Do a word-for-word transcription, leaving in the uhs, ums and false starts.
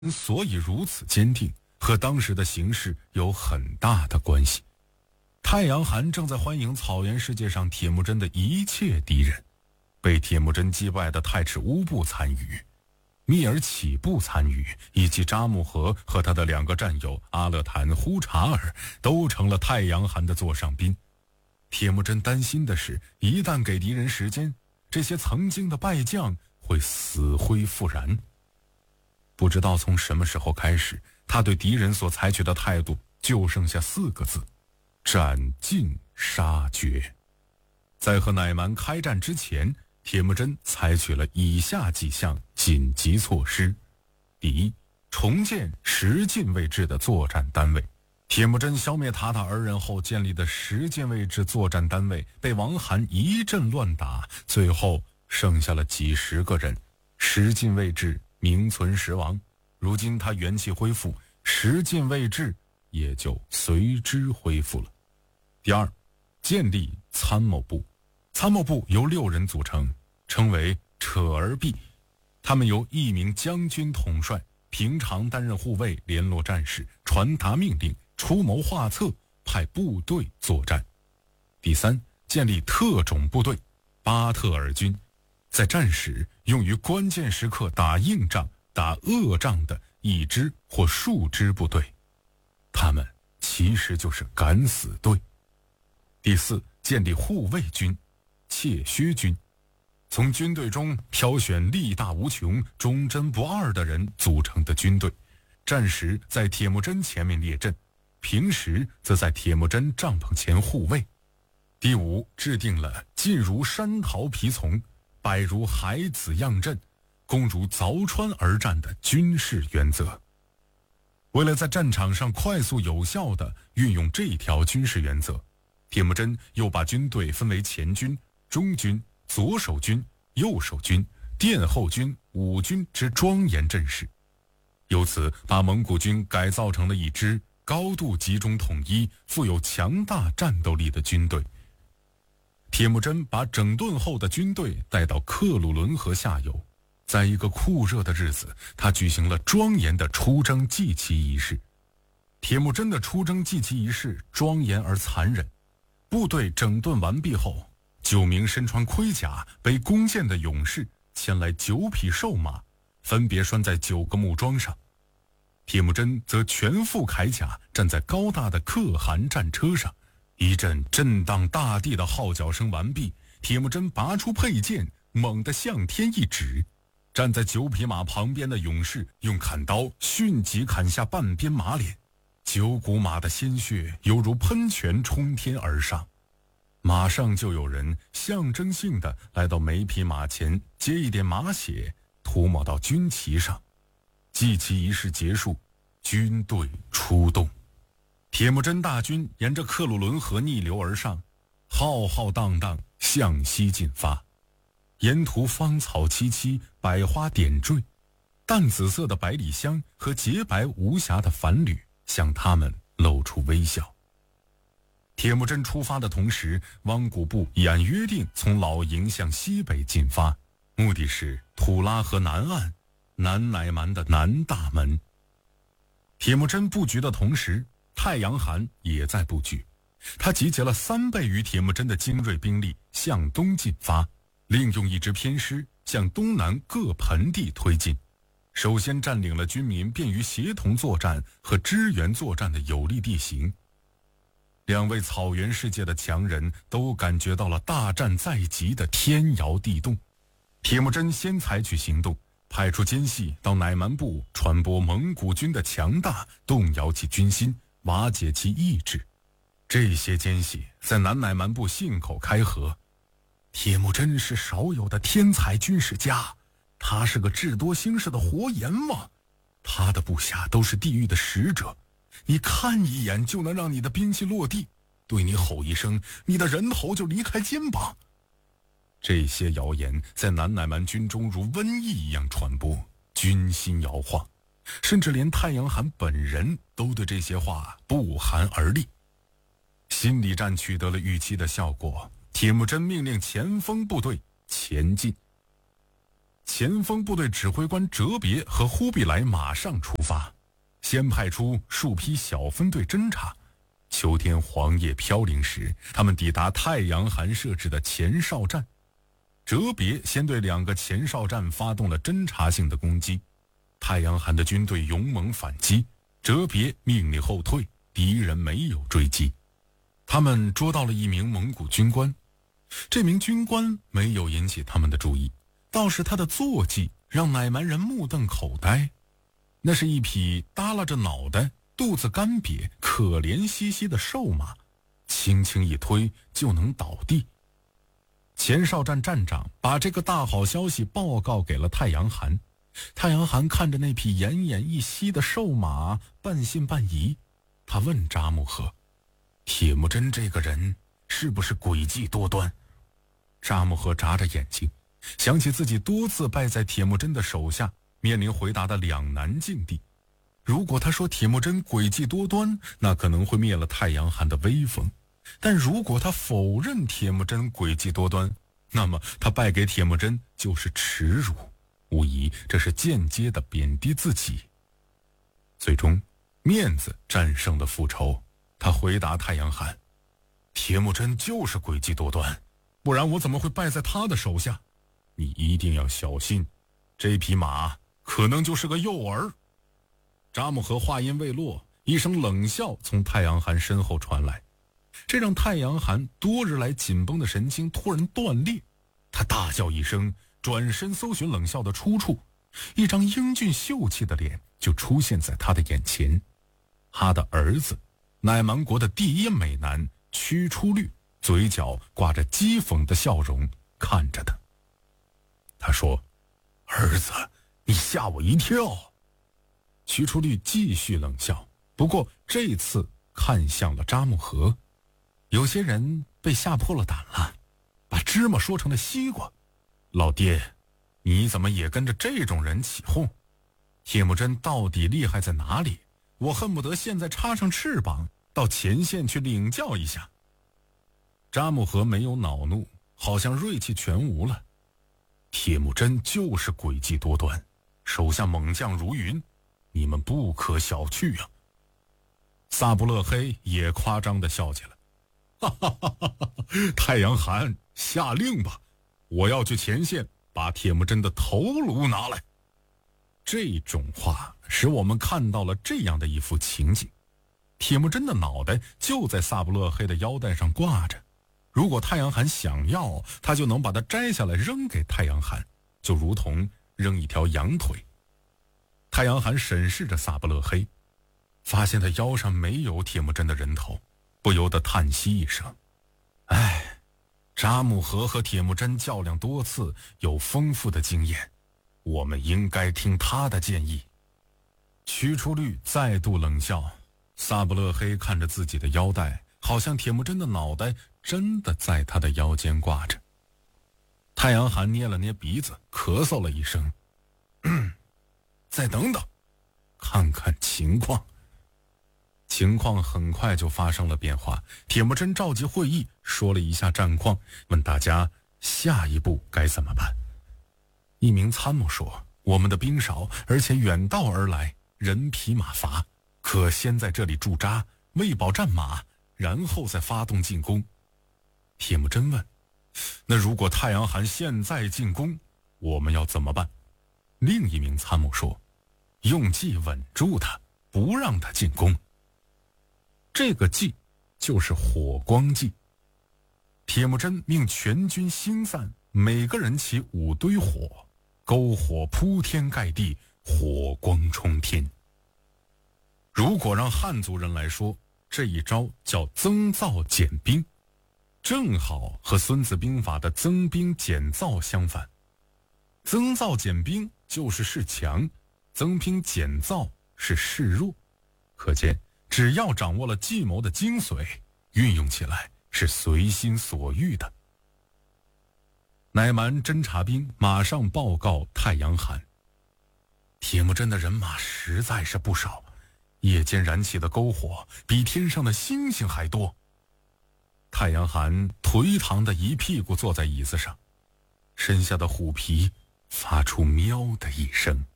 所以如此坚定，和当时的形势有很大的关系。太阳寒正在欢迎草原世界上铁木真的一切敌人，被铁木真击败的太赤乌部参与，密尔起部参与，以及扎木合和他的两个战友阿勒坦、呼查尔都成了太阳寒的座上宾。铁木真担心的是，一旦给敌人时间，这些曾经的败将会死灰复燃。不知道从什么时候开始，他对敌人所采取的态度就剩下四个字：斩尽杀绝。在和乃蛮开战之前，铁木真采取了以下几项紧急措施。第一，重建十进位制的作战单位。铁木真消灭塔塔尔人后建立的十进位制作战单位被王罕一阵乱打，最后剩下了几十个人。十进位制名存实亡，如今他元气恢复，十进位制也就随之恢复了。第二，建立参谋部。参谋部由六人组成，称为扯儿弼，他们由一名将军统帅，平常担任护卫、联络战士、传达命令、出谋划策，派部队作战。第三，建立特种部队巴特尔军，在战时用于关键时刻打硬仗、打恶仗的一支或数支部队，他们其实就是敢死队。第四，建立护卫军切削军，从军队中挑选力大无穷、忠贞不二的人组成的军队，战时在铁木真前面列阵，平时则在铁木真帐篷前护卫。第五，制定了进如山桃皮丛，败如海子样阵，攻如凿川而战的军事原则。为了在战场上快速有效地运用这条军事原则，铁木真又把军队分为前军、中军、左手军、右手军、殿后军五军之庄严阵势，由此把蒙古军改造成了一支高度集中统一、富有强大战斗力的军队。铁木真把整顿后的军队带到克鲁伦河下游，在一个酷热的日子，他举行了庄严的出征祭旗仪式。铁木真的出征祭旗仪式庄严而残忍。部队整顿完毕后，九名身穿盔甲、背弓箭的勇士牵来九匹瘦马，分别拴在九个木桩上。铁木真则全副铠甲站在高大的可汗战车上，一阵震荡大地的号角声完毕，铁木真拔出佩剑，猛地向天一指，站在九匹马旁边的勇士用砍刀迅疾砍下半边马脸，九股马的鲜血犹如喷泉冲天而上。马上就有人象征性的来到每匹马前，接一点马血涂抹到军旗上。祭旗仪式结束，军队出动。铁木真大军沿着克鲁伦河逆流而上，浩浩荡荡向西进发。沿途芳草萋萋，百花点缀，淡紫色的百里香和洁白无瑕的帆履向他们露出微笑。铁木真出发的同时，汪古部已按约定从老营向西北进发，目的是土拉河南岸南乃蛮的南大门。铁木真布局的同时，太阳汗也在布局，他集结了三倍于铁木真的精锐兵力向东进发，另用一支偏师向东南各盆地推进，首先占领了军民便于协同作战和支援作战的有利地形。两位草原世界的强人都感觉到了大战在即的天摇地动。铁木真先采取行动，派出奸细到乃蛮部传播蒙古军的强大，动摇其军心，瓦解其意志。这些奸细在南乃蛮部信口开河，铁木真是少有的天才军事家，他是个智多星式的活阎王，他的部下都是地狱的使者，你看一眼就能让你的兵器落地，对你吼一声，你的人头就离开肩膀。这些谣言在南乃蛮军中如瘟疫一样传播，军心摇晃，甚至连太阳汗本人都对这些话不寒而栗。心理战取得了预期的效果，铁木真命令前锋部队前进。 前锋部队指挥官哲别和忽必来马上出发，先派出数批小分队侦察。秋天黄叶飘零时，他们抵达太阳寒设置的前哨站。哲别先对两个前哨站发动了侦察性的攻击，太阳寒的军队勇猛反击，哲别命令后退，敌人没有追击。他们捉到了一名蒙古军官，这名军官没有引起他们的注意，倒是他的坐骑让乃蛮人目瞪口呆。那是一匹耷拉着脑袋、肚子干瘪、可怜兮兮的瘦马，轻轻一推就能倒地。前哨站站长把这个大好消息报告给了太阳寒。太阳寒看着那匹奄奄一息的瘦马，半信半疑。他问扎木合：铁木真这个人是不是诡计多端？扎木合眨着眼睛，想起自己多次败在铁木真的手下，面临回答的两难境地。如果他说铁木真诡计多端，那可能会灭了太阳寒的威风；但如果他否认铁木真诡计多端，那么他败给铁木真就是耻辱，无疑这是间接的贬低自己。最终，面子战胜了复仇。他回答太阳寒：铁木真就是诡计多端，不然我怎么会败在他的手下？你一定要小心，这匹马可能就是个诱饵。扎木合话音未落，一声冷笑从太阳寒身后传来，这让太阳寒多日来紧绷的神经突然断裂。他大叫一声，转身搜寻冷笑的出处，一张英俊秀气的脸就出现在他的眼前。他的儿子，乃蛮国的第一美男屈出律，嘴角挂着讥讽的笑容看着他。他说：儿子，你吓我一跳。屈出律继续冷笑，不过这次看向了扎木合。有些人被吓破了胆了，把芝麻说成了西瓜。老爹，你怎么也跟着这种人起哄？铁木真到底厉害在哪里？我恨不得现在插上翅膀到前线去领教一下。扎木合没有恼怒，好像锐气全无了。铁木真就是诡计多端，手下猛将如云，你们不可小觑啊。萨布勒黑也夸张地笑起来，哈哈哈哈哈！太阳寒，下令吧，我要去前线把铁木真的头颅拿来。这种话使我们看到了这样的一幅情景：铁木真的脑袋就在萨布勒黑的腰带上挂着，如果太阳寒想要，他就能把它摘下来扔给太阳寒，就如同扔一条羊腿。太阳寒审视着萨布勒黑，发现他腰上没有铁木真的人头，不由得叹息一声：唉，扎木合和铁木真较量多次，有丰富的经验，我们应该听他的建议。屈出律再度冷笑，萨布勒黑看着自己的腰带，好像铁木真的脑袋真的在他的腰间挂着。太阳寒捏了捏鼻子，咳嗽了一声：嗯，再等等，看看情况。情况很快就发生了变化，铁木真召集会议，说了一下战况，问大家下一步该怎么办。一名参谋说：我们的兵少，而且远道而来，人疲马乏，可先在这里驻扎，喂饱战马，然后再发动进攻。铁木真问：那如果太阳寒现在进攻，我们要怎么办？另一名参谋说：用计稳住他，不让他进攻。这个计就是火光计。铁木真命全军星散，每个人起五堆火，篝火铺天盖地，火光冲天。如果让汉族人来说，这一招叫增灶减兵，正好和孙子兵法的增兵减灶相反。增灶减兵就是示强，增兵减灶是示弱。可见只要掌握了计谋的精髓，运用起来是随心所欲的。乃蛮侦察兵马上报告太阳寒：铁木真的人马实在是不少，夜间燃起的篝火比天上的星星还多。太阳寒颓唐的一屁股坐在椅子上，身下的虎皮发出喵的一声。